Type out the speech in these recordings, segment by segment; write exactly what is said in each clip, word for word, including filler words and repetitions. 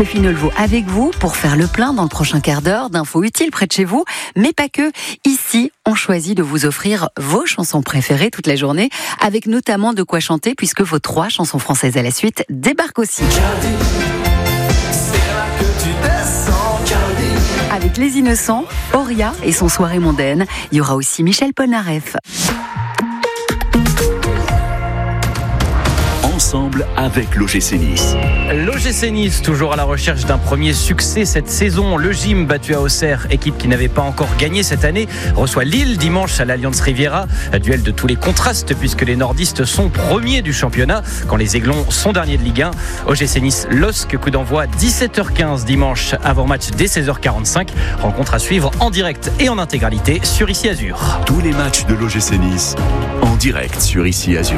Sophie Nolvaud avec vous pour faire le plein dans le prochain quart d'heure d'infos utiles près de chez vous, mais pas que. Ici, on choisit de vous offrir vos chansons préférées toute la journée, avec notamment de quoi chanter, puisque vos trois chansons françaises à la suite débarquent aussi. Avec Les Innocents, Auria et son Soirée mondaine, il y aura aussi Michel Polnareff. Ensemble avec l'O G C Nice. L'O G C Nice, toujours à la recherche d'un premier succès cette saison. Le Gym, battu à Auxerre, équipe qui n'avait pas encore gagné cette année, reçoit Lille dimanche à l'Allianz Riviera. Duel de tous les contrastes puisque les nordistes sont premiers du championnat quand les Aiglons sont derniers de Ligue un. O G C Nice, L O S C, coup d'envoi dix-sept heures quinze dimanche, avant match dès seize heures quarante-cinq. Rencontre à suivre en direct et en intégralité sur Ici Azur. Tous les matchs de l'O G C Nice en direct sur Ici Azur.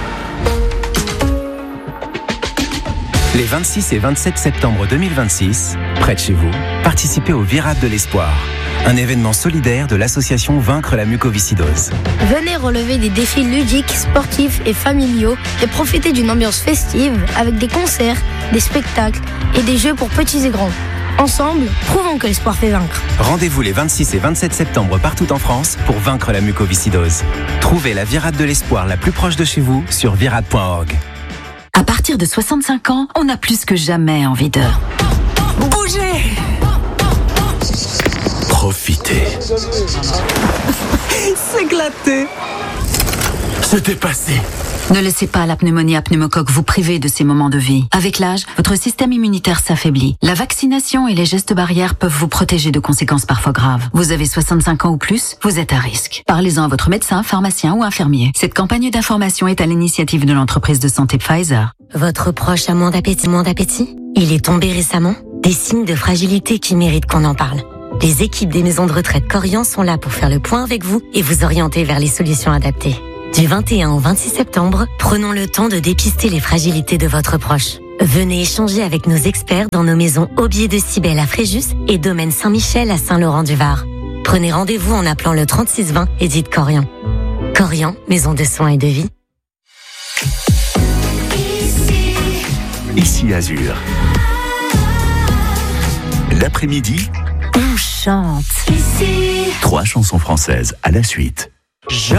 Les vingt-six et vingt-sept septembre deux mille vingt-six, près de chez vous, participez au Virade de l'Espoir, un événement solidaire de l'association Vaincre la mucoviscidose. Venez relever des défis ludiques, sportifs et familiaux et profitez d'une ambiance festive avec des concerts, des spectacles et des jeux pour petits et grands. Ensemble, prouvons que l'espoir fait vaincre. Rendez-vous les vingt-six et vingt-sept septembre partout en France pour vaincre la mucoviscidose. Trouvez la Virade de l'Espoir la plus proche de chez vous sur virade point org. À partir de soixante-cinq ans, on a plus que jamais envie de bouger, Profitez. s'éclater. C'était passé. Ne laissez pas la pneumonie à pneumocoque vous priver de ces moments de vie. Avec l'âge, votre système immunitaire s'affaiblit. La vaccination et les gestes barrières peuvent vous protéger de conséquences parfois graves. Vous avez soixante-cinq ans ou plus, vous êtes à risque. Parlez-en à votre médecin, pharmacien ou infirmier. Cette campagne d'information est à l'initiative de l'entreprise de santé Pfizer. Votre proche a moins d'appétit, moins d'appétit ? Il est tombé récemment ? Des signes de fragilité qui méritent qu'on en parle. Les équipes des maisons de retraite Corian sont là pour faire le point avec vous et vous orienter vers les solutions adaptées. Du vingt et un au vingt-six septembre, prenons le temps de dépister les fragilités de votre proche. Venez échanger avec nos experts dans nos maisons Aubier de Cybèle à Fréjus et Domaine Saint-Michel à Saint-Laurent-du-Var. Prenez rendez-vous en appelant le trente-six vingt et dites Corian. Corian, maison de soins et de vie. Ici Azur. L'après-midi, On chante. trois chansons françaises à la suite. Je